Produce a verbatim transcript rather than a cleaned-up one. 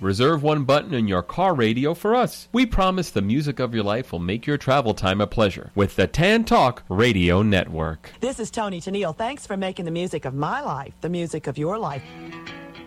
Reserve one button in your car radio for us. We promise the music of your life will make your travel time a pleasure with the Tan Talk Radio Network. This is Tony Tennille. Thanks for making the music of my life the music of your life.